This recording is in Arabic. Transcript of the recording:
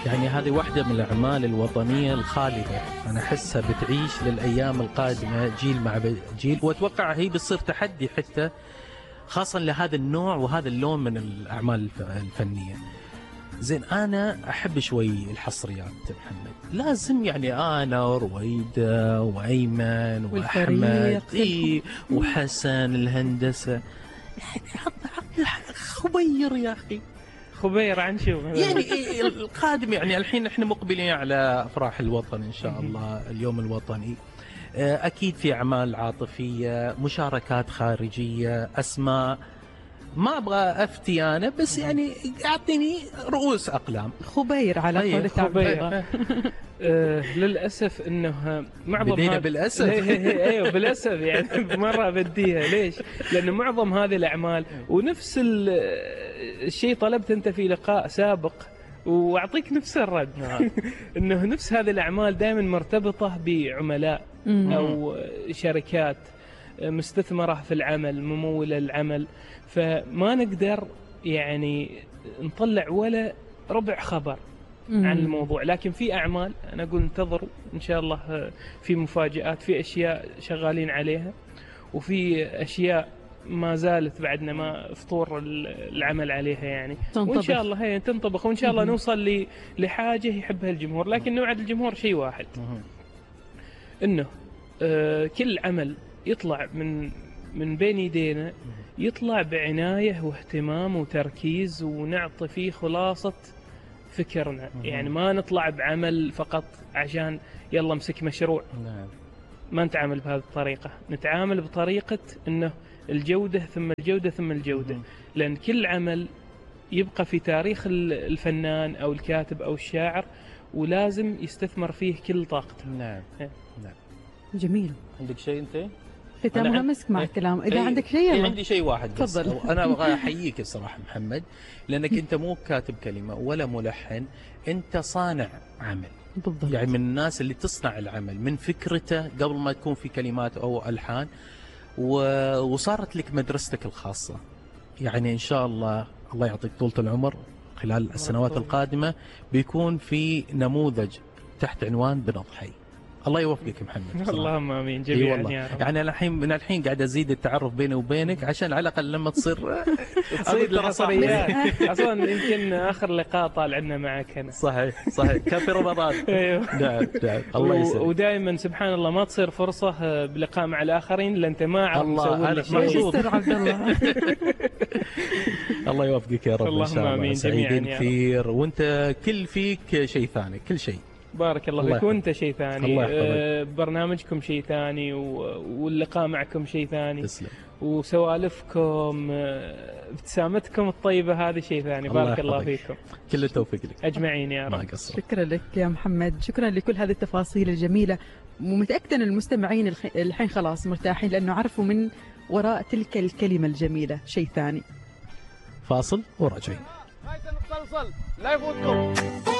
يعني هذه واحدة من الأعمال الوطنية الخالدة، أنا أحسها بتعيش للأيام القادمة جيل مع جيل، وأتوقع هي بتصير تحدي حتى خاصة لهذا النوع وهذا اللون من الأعمال الفنية. زين أنا أحب شوي الحصريات محمد، لازم يعني أنا ورويدة وأيمن وأحمد وحسن الهندسة، يعني حط خبير يا أخي، خبير عن شو يعني القادم. يعني الحين احنا مقبلين على أفراح الوطن إن شاء الله، اليوم الوطني، أكيد في أعمال عاطفية، مشاركات خارجية، أسماء، ما أبغى أفتي أنا بس يعني أعطيني رؤوس أقلام. خبير على قول خبير. للأسف إنه معظم بدينا بالأسف. أيوه بالأسف يعني مرة بديها. ليش؟ لأنه معظم هذه الأعمال ونفس الشيء طلبت أنت في لقاء سابق وأعطيك نفس الرد إنه نفس هذه الأعمال دائما مرتبطة بعملاء أو شركات مستثمرة في العمل، ممولة العمل، فما نقدر يعني نطلع ولا ربع خبر عن الموضوع. لكن في أعمال أنا أقول انتظروا إن شاء الله، في مفاجآت، في أشياء شغالين عليها، وفي أشياء ما زالت بعدنا ما فطور العمل عليها يعني، وإن شاء الله هي تنطبخ، وإن شاء الله نوصل لحاجة يحبها الجمهور. لكن نوعد الجمهور شيء واحد، إنه كل عمل يطلع من بين يدينا يطلع بعناية واهتمام وتركيز، ونعطي فيه خلاصة فكرنا. يعني ما نطلع بعمل فقط عشان يلا امسك مشروع. ما نتعامل بهذه الطريقة، نتعامل بطريقة إنه الجودة ثم الجودة ثم الجودة، لأن كل عمل يبقى في تاريخ الفنان أو الكاتب أو الشاعر، ولازم يستثمر فيه كل طاقته. نعم. جميل. عندك شيء أنت؟ ختامها مسك مع الكلام. إذا عندك شيء عندي شيء واحد بس. تفضل. أنا أبغى أحييك الصراحة محمد، لأنك أنت مو كاتب كلمة ولا ملحن، أنت صانع عمل. بالضبط. يعني من الناس اللي تصنع العمل من فكرته قبل ما تكون في كلمات أو ألحان، وصارت لك مدرستك الخاصة. يعني إن شاء الله الله يعطيك طولة العمر، خلال السنوات القادمة بيكون في نموذج تحت عنوان بنضحي. الله يوفقك محمد. اللهم امين جميعا يا رب. يعني الحين من الحين قاعد ازيد التعرف بيني وبينك عشان على الاقل لما تصير الحصريات. اصلا يمكن اخر لقاء طالعنا معك هنا. صحيح كان في رمضان. ايوه نعم الله يسلمك. ودائما سبحان الله ما تصير فرصه بلقاء مع الاخرين الا انت ما عرفت مسوي لك شيء. عبد الله الله يوفقك يا رب. اللهم امين سعيدين كثير، وانت كل فيك شيء ثاني، كل شيء. بارك الله فيك. وانت شيء ثاني، برنامجكم شيء ثاني، واللقاء معكم شيء ثاني. تسلم. وسوالفكم، ابتسامتكم الطيبة هذه شيء ثاني. بارك الله فيكم. كل التوفيق لك أجمعين يا رب. شكرا لك يا محمد، شكرا لكل هذه التفاصيل الجميلة. ومتأكدا المستمعين الحين خلاص مرتاحين، لأنه عرفوا من وراء تلك الكلمة الجميلة شيء ثاني. فاصل وراجعين. لا يفوتكم.